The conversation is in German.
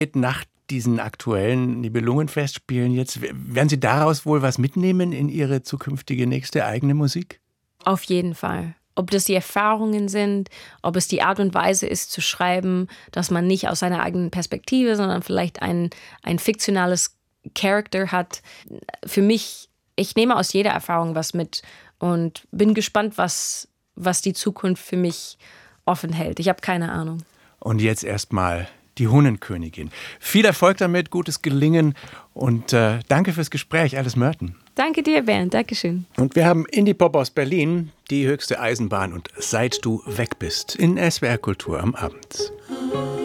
Nach diesen aktuellen Nibelungenfestspielen jetzt, werden Sie daraus wohl was mitnehmen in Ihre zukünftige nächste eigene Musik? Auf jeden Fall. Ob das die Erfahrungen sind, ob es die Art und Weise ist zu schreiben, dass man nicht aus seiner eigenen Perspektive, sondern vielleicht ein fiktionales Charakter hat. Für mich, ich nehme aus jeder Erfahrung was mit und bin gespannt, was die Zukunft für mich offen hält. Ich habe keine Ahnung. Und jetzt erstmal die Hunnenkönigin. Viel Erfolg damit, gutes Gelingen und danke fürs Gespräch, Alice Merton. Danke dir, Bernd. Dankeschön. Und wir haben Indie-Pop aus Berlin, die höchste Eisenbahn und Seit du weg bist in SWR Kultur am Abend.